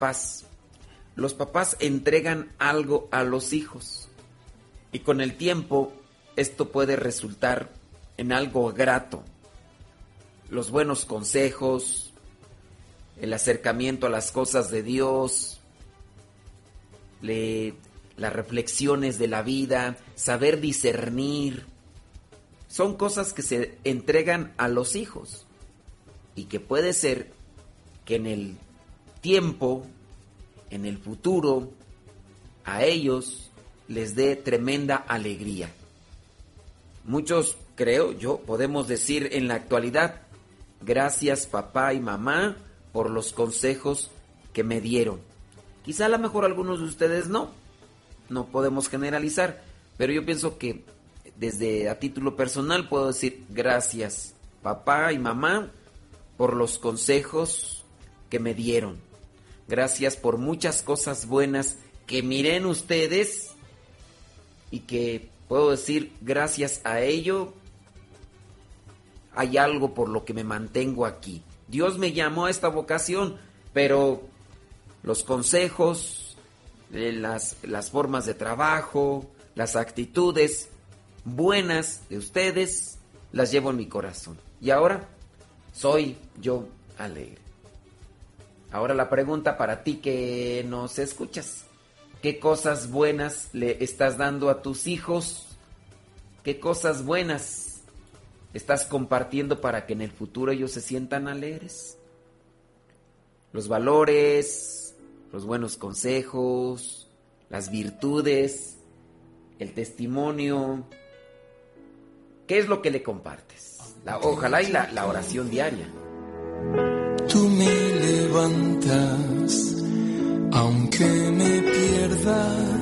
paz. Los papás entregan algo a los hijos y con el tiempo esto puede resultar en algo grato. Los buenos consejos, el acercamiento a las cosas de Dios, las reflexiones de la vida, saber discernir, son cosas que se entregan a los hijos y que puede ser que en el tiempo, en el futuro, a ellos les dé tremenda alegría. Muchos, creo yo, podemos decir en la actualidad, gracias papá y mamá por los consejos que me dieron. Quizá a lo mejor algunos de ustedes no podemos generalizar, pero yo pienso que desde a título personal puedo decir gracias papá y mamá por los consejos que me dieron. Gracias por muchas cosas buenas que miren ustedes y que puedo decir gracias a ello hay algo por lo que me mantengo aquí. Dios me llamó a esta vocación, pero los consejos, las formas de trabajo, las actitudes buenas de ustedes, las llevo en mi corazón. Y ahora soy yo alegre. Ahora la pregunta para ti que nos escuchas. ¿Qué cosas buenas le estás dando a tus hijos? ¿Qué cosas buenas estás compartiendo para que en el futuro ellos se sientan alegres? Los valores, los buenos consejos, las virtudes, el testimonio. ¿Qué es lo que le compartes? Ojalá y la oración diaria. Tú me levantas, aunque me pierda,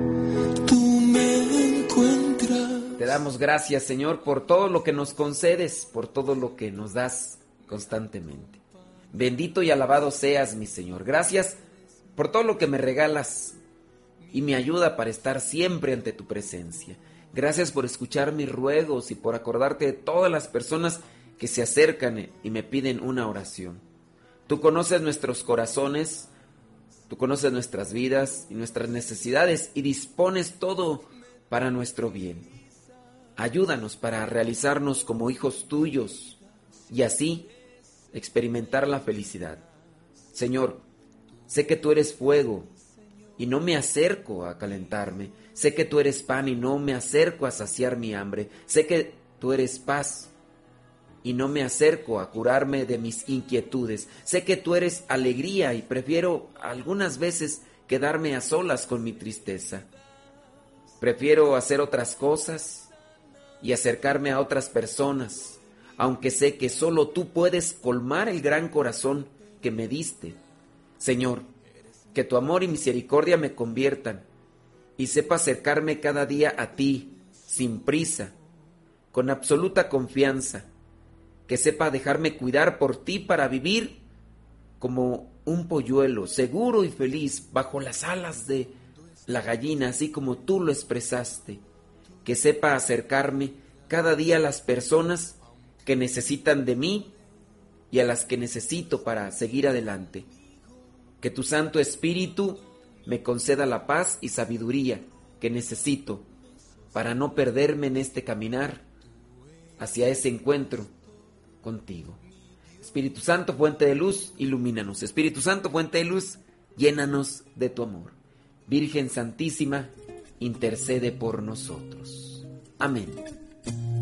tú me encuentras. Te damos gracias, Señor, por todo lo que nos concedes, por todo lo que nos das constantemente. Bendito y alabado seas, mi Señor. Gracias por todo lo que me regalas y me ayuda para estar siempre ante tu presencia. Gracias por escuchar mis ruegos y por acordarte de todas las personas que se acercan y me piden una oración. Tú conoces nuestros corazones, tú conoces nuestras vidas y nuestras necesidades y dispones todo para nuestro bien. Ayúdanos para realizarnos como hijos tuyos y así experimentar la felicidad. Señor, sé que tú eres fuego y no me acerco a calentarme. Sé que tú eres pan y no me acerco a saciar mi hambre. Sé que tú eres paz y no me acerco a curarme de mis inquietudes. Sé que tú eres alegría y prefiero algunas veces quedarme a solas con mi tristeza. Prefiero hacer otras cosas y acercarme a otras personas, aunque sé que solo tú puedes colmar el gran corazón que me diste. Señor, que tu amor y misericordia me conviertan y sepa acercarme cada día a ti, sin prisa, con absoluta confianza, que sepa dejarme cuidar por ti para vivir como un polluelo, seguro y feliz, bajo las alas de la gallina, así como tú lo expresaste, que sepa acercarme cada día a las personas que necesitan de mí y a las que necesito para seguir adelante. Que tu Santo Espíritu me conceda la paz y sabiduría que necesito para no perderme en este caminar hacia ese encuentro contigo. Espíritu Santo, fuente de luz, ilumínanos. Espíritu Santo, fuente de luz, llénanos de tu amor. Virgen Santísima, intercede por nosotros. Amén.